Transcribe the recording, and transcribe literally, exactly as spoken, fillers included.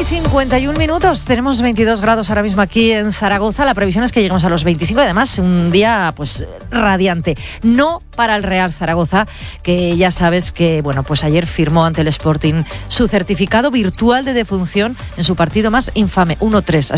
cincuenta y un minutos, tenemos veintidós grados ahora mismo aquí en Zaragoza. La previsión es que lleguemos a los veinticinco y además un día pues radiante. No para el Real Zaragoza, que ya sabes que bueno pues ayer firmó ante el Sporting su certificado virtual de defunción en su partido más infame, uno tres.